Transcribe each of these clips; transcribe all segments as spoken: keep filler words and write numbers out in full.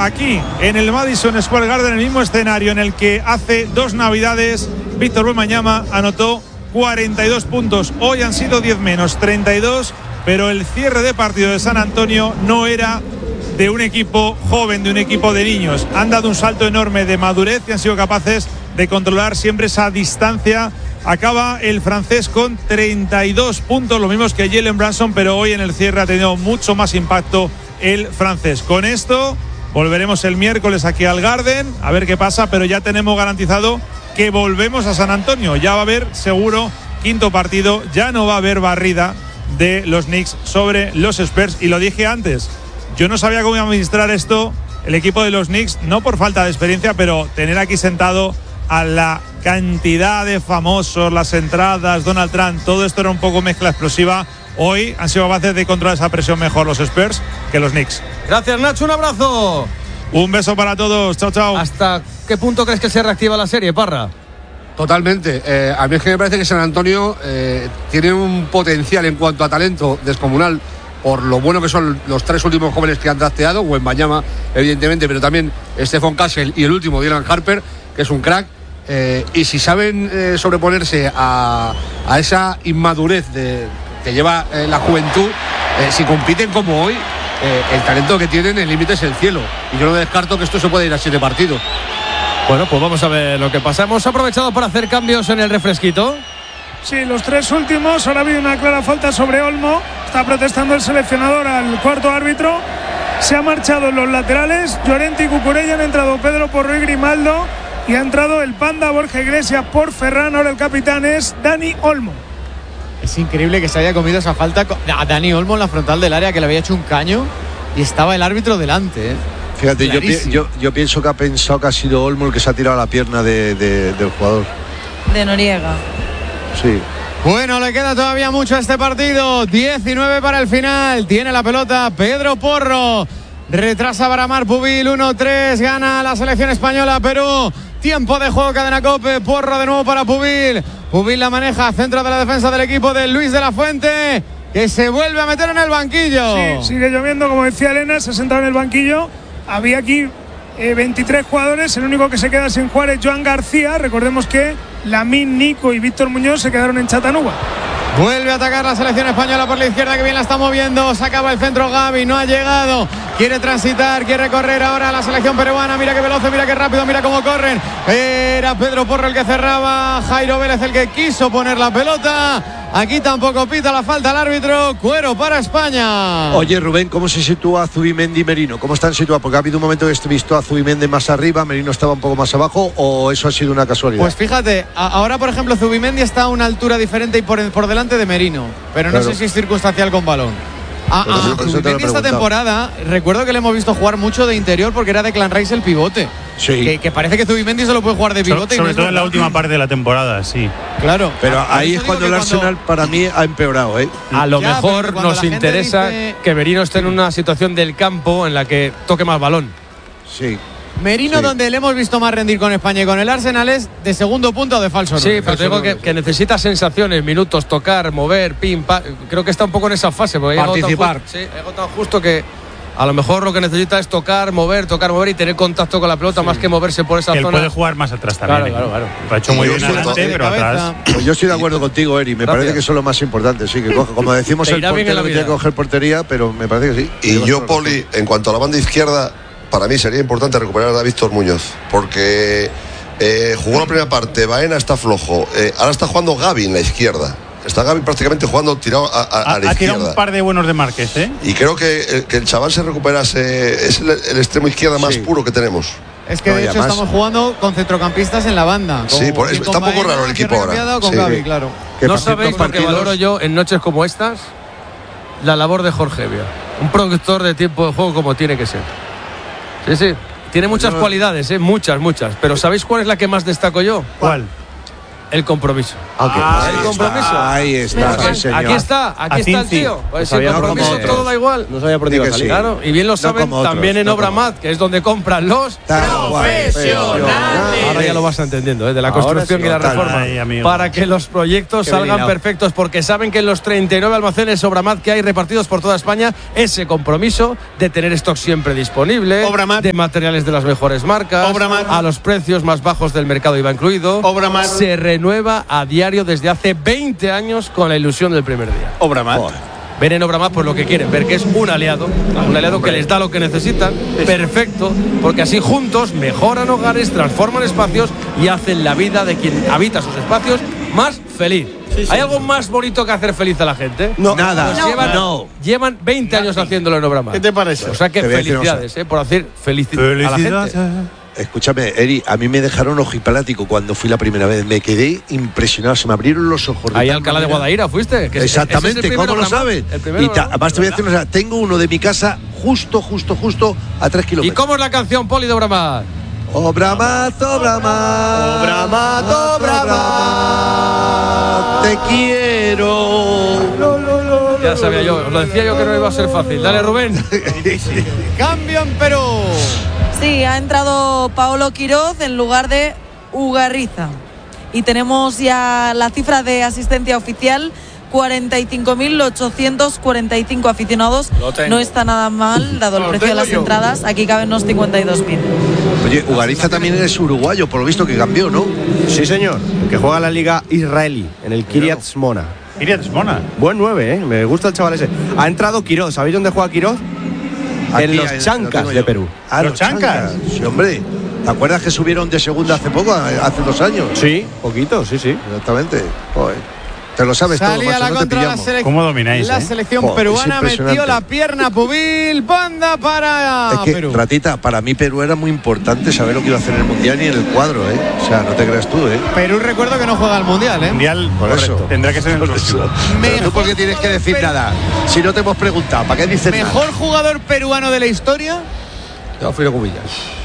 aquí en el Madison Square Garden, el mismo escenario en el que hace dos navidades Víctor Wembanyama anotó cuarenta y dos puntos. Hoy han sido diez menos, treinta y dos, pero el cierre de partido de San Antonio no era de un equipo joven, de un equipo de niños. Han dado un salto enorme de madurez y han sido capaces de controlar siempre esa distancia. Acaba el francés con treinta y dos puntos, lo mismo que Jalen Brunson, pero hoy en el cierre ha tenido mucho más impacto el francés. Con esto volveremos el miércoles aquí al Garden a ver qué pasa, pero ya tenemos garantizado que volvemos a San Antonio. Ya va a haber seguro quinto partido, ya no va a haber barrida de los Knicks sobre los Spurs. Y lo dije antes, yo no sabía cómo iba a administrar esto el equipo de los Knicks, no por falta de experiencia, pero tener aquí sentado a la cantidad de famosos, las entradas, Donald Trump, todo esto era un poco mezcla explosiva. Hoy han sido capaces de controlar esa presión mejor los Spurs que los Knicks. Gracias, Nacho, un abrazo. Un beso para todos, chao, chao. ¿Hasta qué punto crees que se reactiva la serie, Parra? Totalmente. Eh, a mí es que me parece que San Antonio eh, tiene un potencial en cuanto a talento descomunal, por lo bueno que son los tres últimos jóvenes que han drafteado, Wembanyama, evidentemente, pero también Stephon Castle y el último, Dylan Harper, que es un crack. Eh, y si saben eh, sobreponerse a, a esa inmadurez de, que lleva eh, la juventud, eh, si compiten como hoy, eh, el talento que tienen, el límite es el cielo. Y yo no descarto que esto se pueda ir a siete partidos. Bueno, pues vamos a ver lo que pasa. Hemos aprovechado para hacer cambios en el refresquito. Sí, los tres últimos. Ahora ha habido una clara falta sobre Olmo. Está protestando el seleccionador al cuarto árbitro. Se ha marchado en los laterales. Llorente y Cucurella, han entrado Pedro Porro y Grimaldo. Y ha entrado el Panda Borja Iglesias por Ferran. Ahora el capitán es Dani Olmo. Es increíble que se haya comido esa falta a Dani Olmo en la frontal del área, que le había hecho un caño y estaba el árbitro delante, ¿eh? Fíjate, yo, yo, yo pienso que ha pensado que ha sido Olmo el que se ha tirado a la pierna de, de, del jugador. De Noriega. Sí. Bueno, le queda todavía mucho a este partido. diecinueve para el final. Tiene la pelota Pedro Porro. Retrasa Baramar Pubil. uno tres. Gana la selección española. Perú. Tiempo de juego, cadena COPE. Porro de nuevo para Pubil. Pubil la maneja. Centro de la defensa del equipo de Luis de la Fuente, que se vuelve a meter en el banquillo. Sí, sigue lloviendo, como decía Elena. Se ha sentado en el banquillo. Había aquí eh, veintitrés jugadores. El único que se queda sin jugar es Joan García. Recordemos que Lamine, Nico y Víctor Muñoz se quedaron en Chattanooga. Vuelve a atacar la selección española por la izquierda, que bien la está moviendo. Se acaba el centro Gavi, no ha llegado. Quiere transitar, quiere correr ahora la selección peruana. Mira qué veloz, mira qué rápido, mira cómo corren. Era Pedro Porro el que cerraba. Jairo Vélez el que quiso poner la pelota. Aquí tampoco pita la falta al árbitro. Cuero para España. Oye, Rubén, ¿cómo se sitúa Zubimendi y Merino? ¿Cómo están situados? Porque ha habido un momento que he visto a Zubimendi más arriba, Merino estaba un poco más abajo, ¿o eso ha sido una casualidad? Pues fíjate, ahora por ejemplo Zubimendi está a una altura diferente y por, por delante de Merino, pero no claro. sé si es circunstancial con balón. A, a Zubimendi esta temporada, recuerdo que le hemos visto jugar mucho de interior porque era de Clan Rice el pivote. Sí. Que, que parece que Zubimendi se lo puede jugar de pivote. So, sobre y no todo en la última parte de la temporada, sí. Claro. Pero a, ahí es cuando el Arsenal cuando... para mí ha empeorado, ¿eh? A lo ya, mejor nos interesa dice... que Merino esté en una situación del campo en la que toque más balón. Sí. Merino, sí. donde le hemos visto más rendir con España y con el Arsenal, es de segundo punto o de falso. Sí, pero te digo que, que necesita sensaciones, minutos, tocar, mover, pim, pam. Creo que está un poco en esa fase. Participar. Sí, he agotado justo que a lo mejor lo que necesita es tocar, mover, tocar, mover y tener contacto con la pelota, sí. más que moverse por esa que zona. Él puede jugar más atrás también. Claro, claro, claro. Lo ha hecho muy bien adelante, pero atrás. Pues yo estoy de acuerdo contigo, Eri. Me Gracias. parece que eso es lo más importante. Sí, que coge, como decimos, el portero que tiene que coger portería, pero me parece que sí. Y yo, Poli, en cuanto a la banda izquierda, para mí sería importante recuperar a Víctor Muñoz, porque eh, jugó la primera parte, Baena está flojo, eh, ahora está jugando Gavi en la izquierda. Está Gavi prácticamente jugando tirado a, a, a la ha izquierda. Ha tirado un par de buenos de Márquez, ¿eh? Y creo que el, que el chaval se recuperase, es el, el extremo izquierda más sí. puro que tenemos. Es que no, de hecho además, estamos jugando con centrocampistas en la banda. Sí, por eso, está un poco raro el equipo ahora. Con sí. Gavi, claro. No sabéis lo que valoro yo en noches como estas, la labor de Jorge Evia, un productor de tiempo de juego como tiene que ser. Sí, sí. Tiene muchas no, cualidades, ¿eh? muchas, muchas. Pero ¿sabéis cuál es la que más destaco yo? ¿Cuál? El compromiso. Ah, el compromiso. Ahí está, sí, señor. Aquí está, aquí está el tío. Pues el compromiso todo da igual. No sabía por dónde iba a salir. Claro, y bien lo saben no también otros, en no Obramat, que es donde compran los profesionales. Ahora ya lo vas entendiendo, ¿eh? De la construcción sí, y la total. reforma. Ay, amigo. Para que los proyectos Qué salgan bien perfectos, porque saben que en los treinta y nueve almacenes Obramat que hay repartidos por toda España, ese compromiso de tener stock siempre disponible, Obramat. de materiales de las mejores marcas, Obramat. a los precios más bajos del mercado I V A incluido, Obramat. se renueva a diario desde hace veinte años con la ilusión del primer día. Obramat. Ven en Obramat por lo que quieren, ver que es un aliado, un aliado que les da lo que necesitan, perfecto, porque así juntos mejoran hogares, transforman espacios y hacen la vida de quien habita sus espacios más feliz. Sí, sí. ¿Hay algo más bonito que hacer feliz a la gente? No, nada. Pues No. llevan, no. llevan veinte años haciéndolo en Obramat. ¿Qué te parece? O sea que Te voy a decir una felicidades, eh, por hacer felici- a la gente. Escúchame, Eri, a mí me dejaron ojiplático cuando fui la primera vez. Me quedé impresionado, se me abrieron los ojos. Ahí a Alcalá de Guadaira fuiste. Que Exactamente, ese es el ¿cómo lo Obramat, sabes? el primero, Y ta- ¿no? además te voy a decir una cosa, tengo uno de mi casa justo, justo, justo a tres ¿Y kilómetros. cómo es la canción, Poli, de Obramat? Obramat, Obramat, Obramat, Obramat, te quiero. Ya sabía yo, os lo decía yo que no iba a ser fácil. Dale, Rubén. Cambio en Perú. Sí, ha entrado Paolo Quiroz en lugar de Ugarriza. Y tenemos ya la cifra de asistencia oficial, cuarenta y cinco mil ochocientos cuarenta y cinco aficionados. No está nada mal, dado el precio de las entradas. Aquí caben unos cincuenta y dos mil. Oye, Ugariza también es uruguayo, por lo visto que cambió, ¿no? Sí, señor. Que juega en la liga israelí, en el Kiryat Shmona. Kiryat Shmona. Buen nueve, ¿eh? Me gusta el chaval ese. Ha entrado Quiroz. ¿Sabéis dónde juega Quiroz? Aquí, En los ahí, lo Chancas tengo de yo. Perú. Ah, ¿Los Chancas? Sí, hombre. ¿Te acuerdas que subieron de segunda hace poco, hace dos años? Sí, poquito, sí, sí. Exactamente. Joder. Te lo sabes todo, Salía macho, la no te contra la pillamos. selección. ¿Cómo domináis, La eh? selección Joder, peruana es metió impresionante. la pierna Pubil. Banda para Es que, Perú. Ratita, para mí Perú era muy importante saber lo que iba a hacer en el Mundial y en el cuadro, ¿eh? O sea, no te creas tú, ¿eh? Perú, recuerdo que no juega al Mundial, ¿eh? Mundial, Por correcto. eso. Tendrá que ser en el Por eso. próximo. Pero tú Mejor por qué tienes que decir jugador nada. Si no te hemos preguntado, ¿para qué dices Mejor jugador peruano de la historia, nada? Teófilo Cubillas.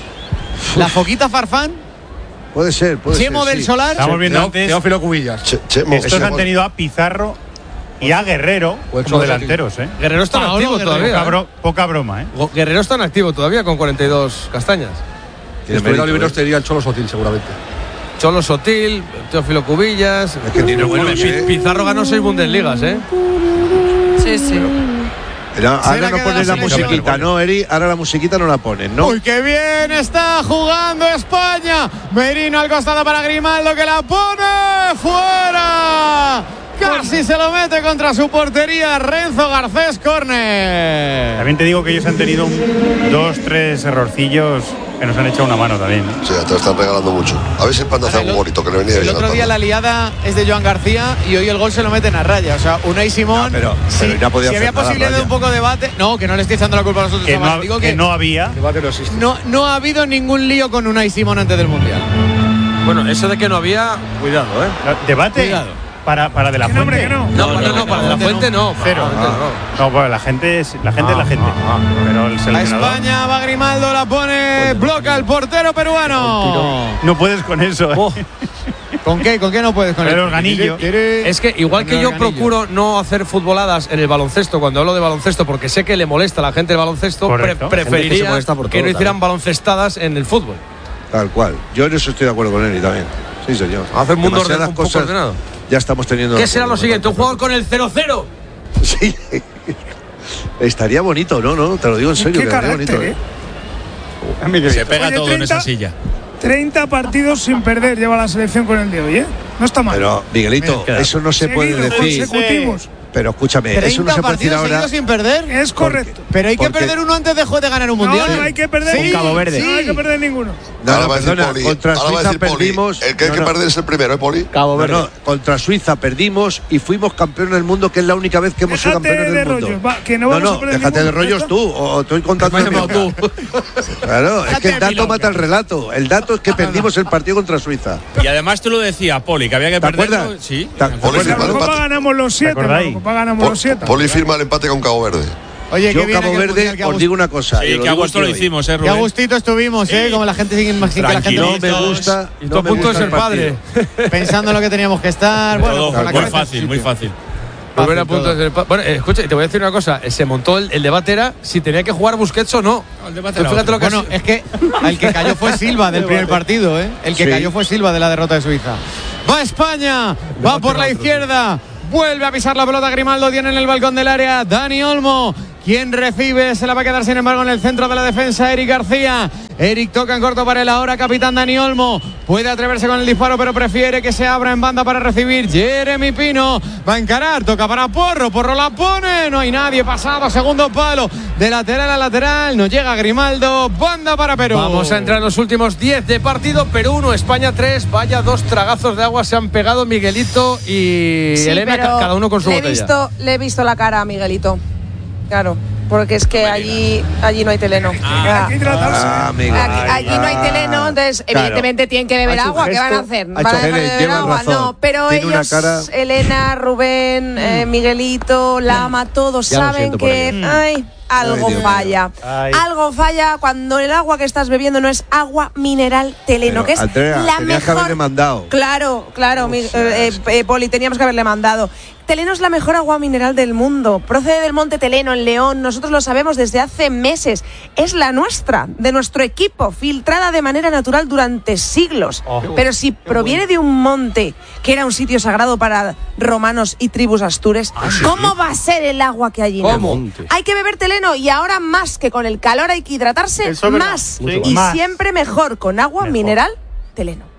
la Foquita Farfán, Puede ser, puede Chemo ser. del sí. Solar. Estamos viendo antes. Teófilo Cubillas. Che- Chemo, Estos ese han gol. tenido a Pizarro y a Guerrero O el como Cholo delanteros, ¿eh? Guerrero está en Paolo activo Guerrero. todavía. Poca, ¿eh? bro- poca broma, ¿eh? Go- Guerrero está en activo todavía con cuarenta y dos castañas. Tiene Después de mérito, Oliveros ¿eh? te diría el Cholo Sotil, seguramente. Cholo Sotil, Teófilo Cubillas. Es que tiene buenos, Pi- ¿eh? Pizarro ganó seis Bundesligas, ¿eh? Sí, sí. Pero Se ahora la no queda pones la la selección. musiquita, ¿no, Eri? Ahora la musiquita no la pones, ¿no? Uy, qué bien está jugando España. Merino al costado para Grimaldo que la pone fuera. Casi se lo mete contra su portería Renzo Garcés, córner. También te digo que ellos han tenido un- dos, tres errorcillos que nos han echado una mano también, ¿eh? Sí, te lo están regalando mucho. A ver si el Panda hace algo bonito, que le venía El bien al otro día Panda. la liada es de Joan García y hoy el gol se lo meten a raya. O sea, Unai Simón. No, pero- si, pero ya podía si hacer había nada, posibilidad de raya. un poco de debate. No, que no le estoy echando la culpa a nosotros. Que Tomás. no, Digo que que no había. Debate no existe. no, no ha habido ningún lío con Unai Simón antes del Mundial. Bueno, eso de que no había, cuidado, ¿eh? Debate Cuidado. para, para de la Que no, hombre, fuente. que no. No, no, no, para de la fuente no. Cero. Para- no. No, pues la gente es la gente es la gente. Pero el A seleccionador España va Grimaldo, la pone, bloca el portero peruano. no puedes con eso. ¿eh? Oh, ¿Con qué? ¿Con qué no puedes? Con El organillo. es que igual que El yo organillo. procuro no hacer futboladas en el baloncesto cuando hablo de baloncesto porque sé que le molesta a la gente el baloncesto, pre- Correcto. Gente que se preferiría molesta por que todo no hicieran también. baloncestadas en el fútbol. Tal cual. Yo en eso estoy de acuerdo con Eri también. Sí, señor. Hacer un mundo Demasiadas orden- un poco cosas ordenado. Ya estamos teniendo. ¿Qué será lo siguiente? ¿Un jugador con el cero cero? Sí. Estaría bonito, ¿no? No, te lo digo en serio. Qué Quedaría carácter, bonito, ¿eh? Se pega Oye, todo en treinta esa silla. treinta partidos sin perder lleva la selección con el de hoy, ¿eh? No está mal. Pero, Miguelito, Mira, eso no se puede Seguidos, decir. consecutivos. Pero escúchame, eso no treinta se puede decir partidos ahora. seguidos sin perder. Es correcto. Pero hay que Porque- perder uno antes de, de ganar un No, mundial. no hay que perder. Sí, Cabo Verde. No hay que perder ninguno. No, Ahora no, va a decir perdona, Poli. contra Ahora va a Suiza decir Poli. perdimos. El que hay no, que no. perder es el primero, ¿eh, Poli? Cabo No, Verde. no, contra Suiza perdimos y fuimos campeones del mundo, que es la única vez que hemos sido Déjate campeones de del mundo. rollos, va, que no no, vamos a no, perder déjate de ninguno. rollos ¿Ya tú, o, o estoy contando Me has mi llamado boca. Claro, es que el Déjate de dato milonga. mata el relato. El dato es que perdimos el partido contra Suiza. Y además tú lo decías, Poli, que había que ¿Te perderlo. acuerdas? Sí. ¿Te Poli En la firma el Copa empate. ganamos los siete. En acordáis? la Copa ganamos Po- los siete. Poli firma el empate con Cabo Verde. Oye, yo qué bien Cabo aquel Verde, mundial, os digo una cosa. Sí, que a gusto lo hicimos, eh, Qué Rubén. a gustito estuvimos, eh, como la gente sin, sin que la gente Tranquilo, No me gusta. Y no tú a me punto de gusta ser el partido. padre. pensando en lo que teníamos que estar. Bueno, Todo con la muy cabeza en fácil, su muy sitio. fácil. Volver a punto todo. de ser pa- Bueno, eh, escucha, te voy a decir una cosa. Se montó el, el debate era si tenía que jugar Busquets o no. El debate Tú era fíjate otro. lo que Bueno, ha es que el que cayó fue Silva del primer partido, ¿eh? El que Sí. cayó fue Silva de la derrota de Suiza. Va España, va por la izquierda, vuelve a pisar la pelota Grimaldo, tiene en el balcón del área Dani Olmo. Quien recibe se la va a quedar sin embargo en el centro de la defensa Eric García. Eric toca en corto para el ahora capitán Dani Olmo. Puede atreverse con el disparo pero prefiere que se abra en banda para recibir Jeremy Pino. Va a encarar, toca para Porro. Porro la pone, no hay nadie pasado. Segundo palo, de lateral a lateral. No llega Grimaldo, banda para Perú. Vamos a entrar en los últimos diez de partido. Perú uno, España tres. Vaya dos tragazos de agua se han pegado Miguelito y Sí, Elena, pero ca- cada uno con su le he botella. visto, le he visto la cara a Miguelito. Claro, porque es que allí, allí no hay teleno. Hay que hidratarse. Ah, amigo. Aquí- allí no hay teleno, entonces Claro. evidentemente tienen que beber Ha hecho un agua. ¿Qué van a gesto, hacer? ha ¿Van hecho- a dejar de Helen, beber llevas agua? razón. No, pero Tiene una ellos, cara- Elena, Rubén, eh, Miguelito, Lama, todos Ya lo saben siento por que ello. ay, algo Ay, Dios falla. Ay. Algo falla cuando el agua que estás bebiendo no es agua mineral teleno, Pero, que es Andrea, la tenías que mejor. haberle mandado. Claro, claro, mi- eh, eh, eh, Poli, teníamos que haberle mandado. Teleno es la mejor agua mineral del mundo. Procede del Monte Teleno en León. Nosotros lo sabemos desde hace meses. Es la nuestra, de nuestro equipo, filtrada de manera natural durante siglos. Pero si proviene de un monte que era un sitio sagrado para romanos y tribus astures, ¿cómo va a ser el agua que allí ¿Cómo? nace? Hay que beber Teleno y ahora más que con el calor hay que hidratarse Eso es verdad. más. Sí. Y Más. siempre mejor con agua Mejor. mineral Teleno.